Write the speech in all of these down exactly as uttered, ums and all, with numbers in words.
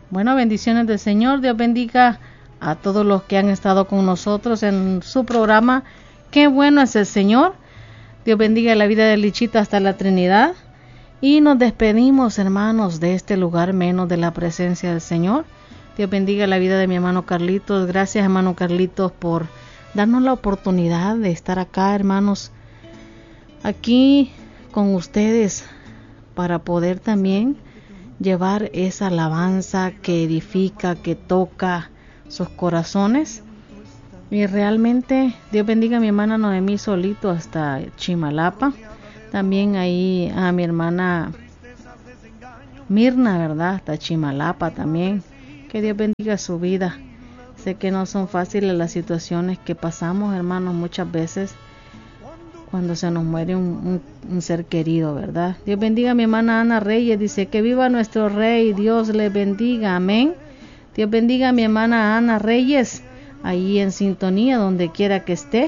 Bueno, bendiciones del Señor. Dios bendiga a todos los que han estado con nosotros en su programa. Qué bueno es el Señor. Dios bendiga la vida de Lichita hasta la Trinidad. Y nos despedimos, hermanos, de este lugar menos de la presencia del Señor. Dios bendiga la vida de mi hermano Carlitos. Gracias, hermano Carlitos, por darnos la oportunidad de estar acá, hermanos, aquí con ustedes, para poder también llevar esa alabanza que edifica, que toca sus corazones. Y realmente Dios bendiga a mi hermana Noemí Solito hasta Chimalapa. También ahí a mi hermana Mirna, ¿verdad? Hasta Chimalapa también. Que Dios bendiga su vida. Sé que no son fáciles las situaciones que pasamos, hermanos, muchas veces cuando se nos muere un, un, un ser querido, ¿verdad? Dios bendiga a mi hermana Ana Reyes. Dice que viva nuestro Rey. Dios le bendiga. Amén. Dios bendiga a mi hermana Ana Reyes, ahí en sintonía, donde quiera que esté.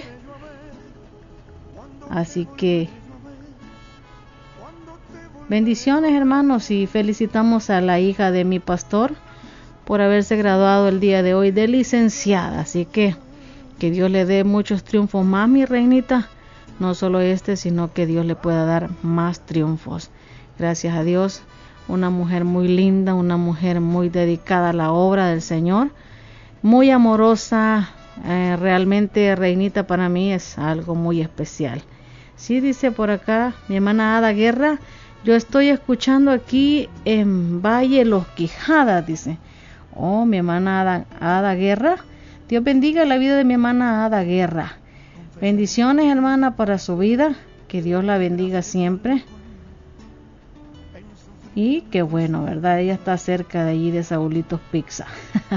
Así que bendiciones, hermanos, y felicitamos a la hija de mi pastor por haberse graduado el día de hoy de licenciada. Así que que Dios le dé muchos triunfos más, mi reinita. No solo este, sino que Dios le pueda dar más triunfos. Gracias a Dios. Una mujer muy linda, una mujer muy dedicada a la obra del Señor, muy amorosa. Eh, realmente, reinita, para mí es algo muy especial. Sí, dice por acá mi hermana Ada Guerra, yo estoy escuchando aquí en Valle Los Quijadas, dice. Oh, mi hermana Ada, Ada Guerra. Dios bendiga la vida de mi hermana Ada Guerra. Bendiciones, hermana, para su vida. Que Dios la bendiga siempre. Y qué bueno, ¿verdad? Ella está cerca de allí de Saulitos Pizza.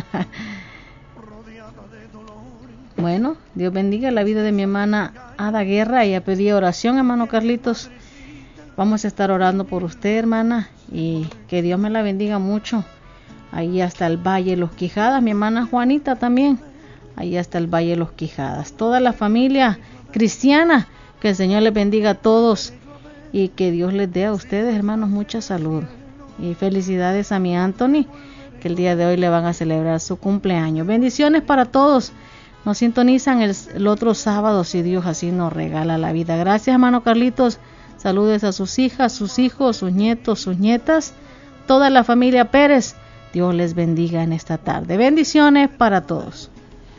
Bueno, Dios bendiga la vida de mi hermana Ada Guerra. Ella pedía oración, hermano Carlitos. Vamos a estar orando por usted, hermana. Y que Dios me la bendiga mucho. Ahí hasta el Valle Los Quijadas. Mi hermana Juanita también. Ahí hasta el Valle Los Quijadas. Toda la familia cristiana. Que el Señor les bendiga a todos. Y que Dios les dé a ustedes, hermanos, mucha salud. Y felicidades a mi Anthony, que el día de hoy le van a celebrar su cumpleaños. Bendiciones para todos. Nos sintonizan el, el otro sábado, si Dios así nos regala la vida. Gracias, hermano Carlitos. Saludes a sus hijas, sus hijos, sus nietos, sus nietas. Toda la familia Pérez. Dios les bendiga en esta tarde. Bendiciones para todos.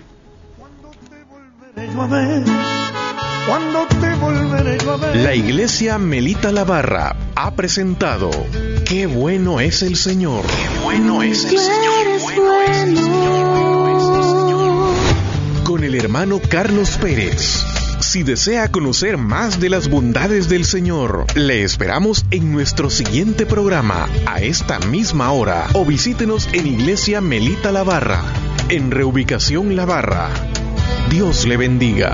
Cuando te volveré yo a ver. La Iglesia Melita La Barra ha presentado Qué bueno es el Señor. Qué bueno es el Señor. Bueno es el Señor. Con el hermano Carlos Pérez. Si desea conocer más de las bondades del Señor, le esperamos en nuestro siguiente programa a esta misma hora o visítenos en Iglesia Melita La Barra, en Reubicación La Barra. Dios le bendiga.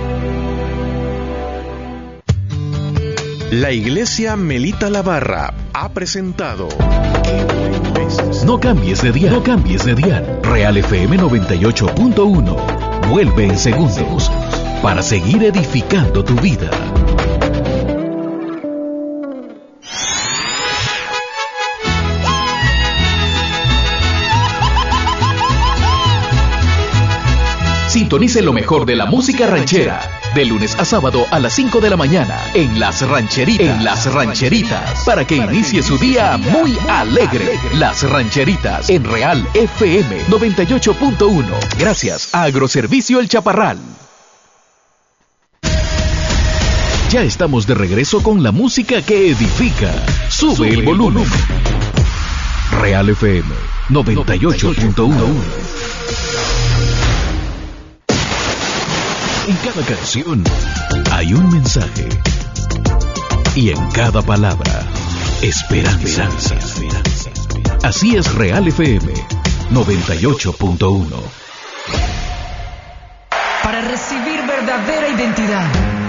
La Iglesia Melita La Barra ha presentado. No cambies de dial, no cambies de dial. Real F M noventa y ocho punto uno. Vuelve en segundos para seguir edificando tu vida. Sintonice lo mejor de la música ranchera, de lunes a sábado a las cinco de la mañana, en Las Rancheritas, en Las Rancheritas, para que inicie su día muy alegre. Las Rancheritas, en Real F M noventa y ocho punto uno. Gracias a Agroservicio El Chaparral. Ya estamos de regreso con la música que edifica. Sube, Sube el volumen. volumen. Real F M noventa y ocho punto uno. En cada canción hay un mensaje. Y en cada palabra, esperanza. Así es Real F M noventa y ocho punto uno. Para recibir verdadera identidad,